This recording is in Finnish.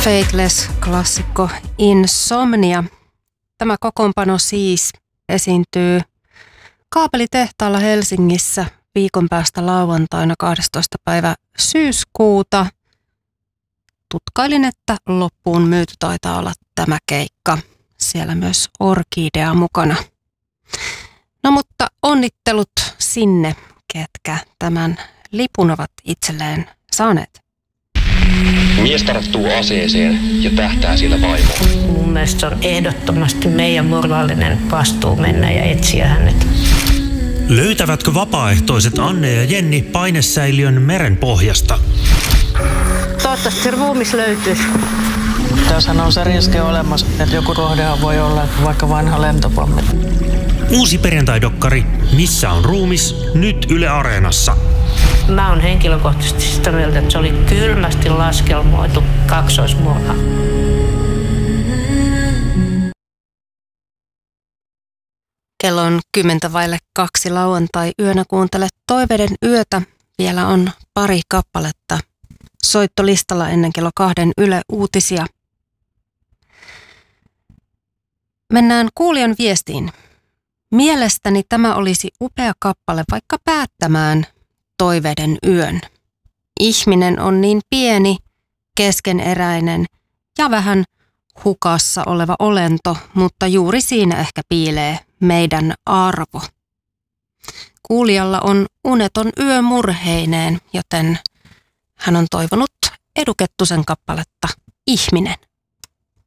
Faithless-klassikko Insomnia. Tämä kokoonpano siis esiintyy Kaapelitehtaalla Helsingissä viikon päästä lauantaina 12. päivä syyskuuta. Tutkailin, että loppuun myyty taitaa olla tämä keikka. Siellä myös Orkidea mukana. No mutta onnittelut sinne, ketkä tämän lipun ovat itselleen saaneet. Mies tarttuu aseeseen ja tähtää sillä vaimoon. Mun mielestä se on ehdottomasti meidän moraalinen vastuu mennä ja etsiä hänet. Löytävätkö vapaaehtoiset Anne ja Jenni painesäiliön merenpohjasta? Toivottavasti se ruumis löytyisi. Tässähän on se riski olemassa, että joku kohdehan voi olla vaikka vanha lentopommi. Uusi perjantaidokkari Missä on ruumis? Nyt Yle Areenassa. Mä oon henkilökohtaisesti sitä mieltä, että se oli kylmästi laskelmoitu kaksoismurha. Kello on 1:10 lauantai-yönä. Kuuntele Toiveiden yötä. Vielä on pari kappaletta soittolistalla ennen kello 2 Yle Uutisia. Mennään kuulijan viestiin. Mielestäni tämä olisi upea kappale vaikka päättämään Toiveiden yön. Ihminen on niin pieni, keskeneräinen ja vähän hukassa oleva olento, mutta juuri siinä ehkä piilee meidän arvo. Kuulijalla on uneton yö murheineen, joten hän on toivonut Edu Kettusen kappaletta Ihminen.